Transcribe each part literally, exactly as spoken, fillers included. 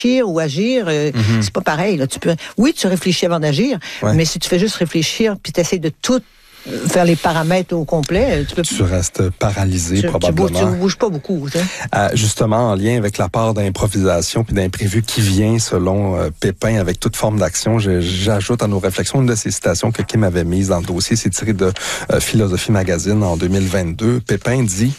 ou agir, euh, mm-hmm. c'est pas pareil. Là. Tu peux, oui, tu réfléchis avant d'agir, ouais. mais si tu fais juste réfléchir puis tu essaies de tout faire les paramètres au complet, tu peux... Tu restes paralysé, tu, probablement. Tu bouges, tu bouges pas beaucoup. Tu sais. euh, justement, en lien avec la part d'improvisation puis d'imprévu qui vient, selon euh, Pépin, avec toute forme d'action, je, j'ajoute à nos réflexions une de ces citations que Kim avait mise dans le dossier. C'est tiré de euh, Philosophie Magazine en deux mille vingt-deux. Pépin dit...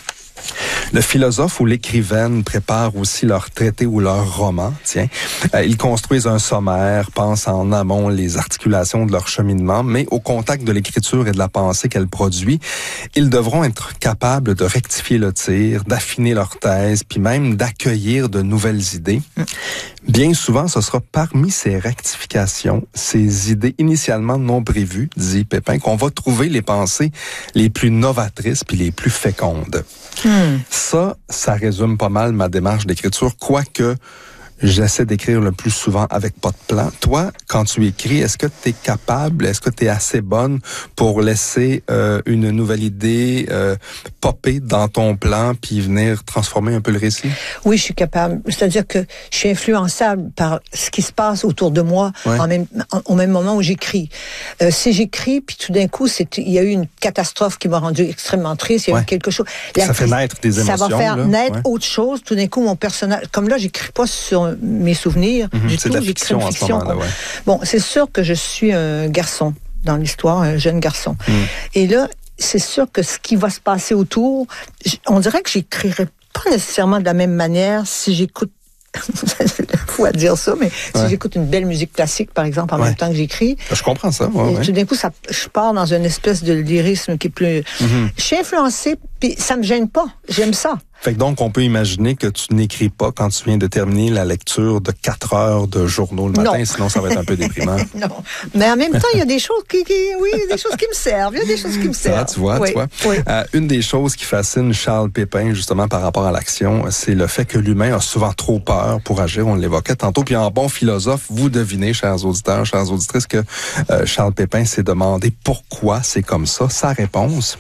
Le philosophe ou l'écrivaine prépare aussi leur traité ou leur roman. Tiens, euh, ils construisent un sommaire, pensent en amont les articulations de leur cheminement, mais au contact de l'écriture et de la pensée qu'elle produit, ils devront être capables de rectifier le tir, d'affiner leur thèse, puis même d'accueillir de nouvelles idées. Bien souvent, ce sera parmi ces rectifications, ces idées initialement non prévues, dit Pépin, qu'on va trouver les pensées les plus novatrices puis les plus fécondes. Hmm. Ça, ça résume pas mal ma démarche d'écriture, quoique j'essaie d'écrire le plus souvent avec pas de plan. Toi, quand tu écris, est-ce que tu es capable, est-ce que tu es assez bonne pour laisser euh, une nouvelle idée euh, popper dans ton plan puis venir transformer un peu le récit? Oui, je suis capable. C'est-à-dire que je suis influençable par ce qui se passe autour de moi ouais. en même, en, au même moment où j'écris. Euh, si j'écris, puis tout d'un coup, c'est, il y a eu une catastrophe qui m'a rendu extrêmement triste, il y a ouais. eu quelque chose. La, ça fait naître des émotions. Ça va faire là. naître ouais. autre chose. Tout d'un coup, mon personnage... Comme là, j'écris pas sur mes souvenirs. Mm-hmm, du c'est tout, de la fiction, une fiction. En ce moment-là, ouais. Bon, c'est sûr que je suis un garçon dans l'histoire, un jeune garçon. Mm. Et là, c'est sûr que ce qui va se passer autour, on dirait que j'écrirais pas nécessairement de la même manière si j'écoute c'est fou à dire ça, mais ouais. si j'écoute une belle musique classique, par exemple, en ouais. même temps que j'écris... Je comprends ça, ouais, et ouais. tout d'un coup, ça, je pars dans une espèce de lyrisme qui est plus... Mm-hmm. Je suis influencée, puis ça me gêne pas. J'aime ça. Fait que donc, on peut imaginer que tu n'écris pas quand tu viens de terminer la lecture de quatre heures de journaux le matin, non. sinon ça va être un peu déprimant. Non. Mais en même temps, il y a des choses qui, qui oui, il y a des choses qui me servent. Il y a des choses qui me servent. Ça, tu vois, oui. tu vois. Oui. Euh, une des choses qui fascine Charles Pépin, justement, par rapport à l'action, c'est le fait que l'humain a souvent trop peur pour agir. On l'évoquait tantôt. Puis en bon philosophe, vous devinez, chers auditeurs, chères auditrices, que euh, Charles Pépin s'est demandé pourquoi c'est comme ça. Sa réponse...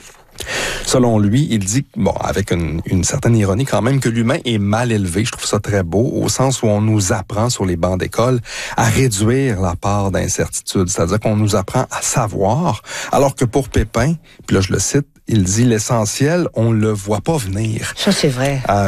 Selon lui, il dit, bon, avec une, une certaine ironie quand même, que l'humain est mal élevé. Je trouve ça très beau, au sens où on nous apprend sur les bancs d'école à réduire la part d'incertitude. C'est-à-dire qu'on nous apprend à savoir, alors que pour Pépin, puis là je le cite, il dit l'essentiel, on le voit pas venir. Ça c'est vrai. Euh,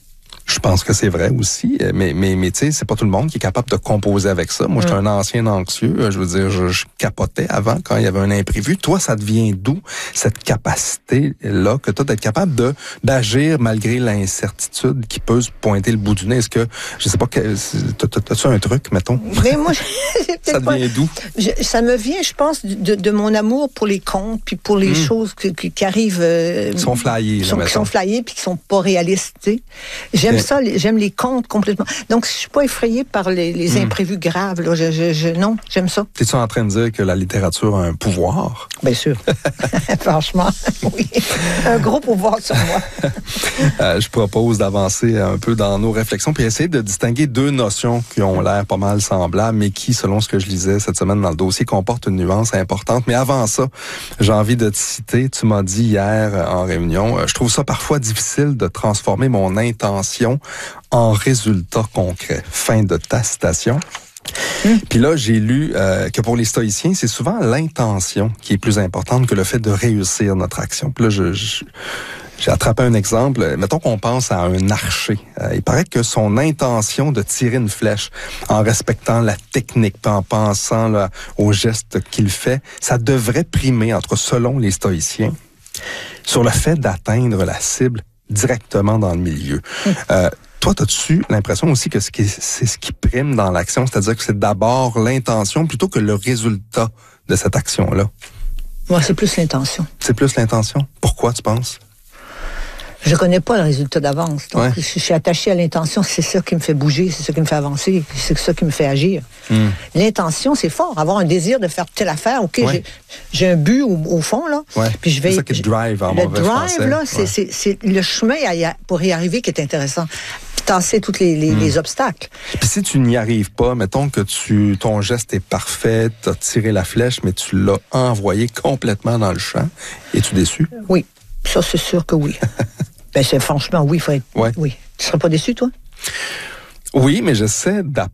Je pense que c'est vrai aussi, mais mais mais tu sais, c'est pas tout le monde qui est capable de composer avec ça. Moi, mm. j'étais un ancien anxieux, je veux dire, je, je capotais avant quand il y avait un imprévu. Toi, ça devient d'où cette capacité-là que toi d'être capable de d'agir malgré l'incertitude qui peut se pointer le bout du nez? Est-ce que, je sais pas, t'as-tu un truc, mettons? Mais moi, ça devient d'où? Je, ça me vient, je pense, de, de mon amour pour les contes, puis pour les mm. choses qui, qui, qui arrivent... Euh, qui sont flyées. Qui sont, qui sont flyées, puis qui sont pas réalistes, tu sais. J'aime ça, j'aime les contes complètement. Donc, je suis pas effrayée par les, les mmh. imprévus graves. Là. Je, je, je, non, j'aime ça. T'es-tu en train de dire que la littérature a un pouvoir? Bien sûr. Franchement, oui. Un gros pouvoir sur moi. euh, je propose d'avancer un peu dans nos réflexions puis essayer de distinguer deux notions qui ont l'air pas mal semblables, mais qui, selon ce que je lisais cette semaine dans le dossier, comportent une nuance importante. Mais avant ça, j'ai envie de te citer. Tu m'as dit hier en réunion, je trouve ça parfois difficile de transformer mon intention en résultat concret. Fin de ta citation. Mmh. Puis là, j'ai lu euh, que pour les stoïciens, c'est souvent l'intention qui est plus importante que le fait de réussir notre action. Puis là, je, je, j'ai attrapé un exemple. Mettons qu'on pense à un archer. Euh, il paraît que son intention de tirer une flèche en respectant la technique, en pensant là, aux gestes qu'il fait, ça devrait primer, entre selon les stoïciens, sur le fait d'atteindre la cible directement dans le milieu. Mmh. Euh, toi, as-tu l'impression aussi que c'est ce qui prime dans l'action, c'est-à-dire que c'est d'abord l'intention plutôt que le résultat de cette action-là? Moi, c'est plus l'intention. C'est plus l'intention? Pourquoi, tu penses? Je connais pas le résultat d'avance. Donc, ouais. je, je suis attachée à l'intention. C'est ça qui me fait bouger, c'est ça qui me fait avancer, c'est ça qui me fait agir. Mm. L'intention, c'est fort. Avoir un désir de faire telle affaire. OK, ouais. j'ai, j'ai un but au, au fond, là. Ouais. Puis je vais. C'est ça qui te drive en Le mauvais drive, français. là, c'est, ouais. c'est, c'est le chemin à y a, pour y arriver qui est intéressant. Tasser tous les, les, mm. les obstacles. Puis si tu n'y arrives pas, mettons que tu ton geste est parfait, tu as tiré la flèche, mais tu l'as envoyé complètement dans le champ, es-tu déçu? Oui, ça c'est sûr que oui. Ben c'est franchement oui, faut être. Ouais. Oui. Tu serais pas déçu, toi? Oui, mais j'essaie d'apprendre